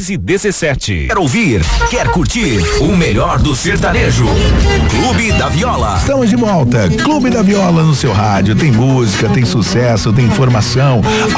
1517. Quer ouvir? Quer curtir? O melhor do sertanejo. Clube da Viola. Estamos de volta. Clube da Viola no seu rádio. Tem música, tem sucesso, tem informação.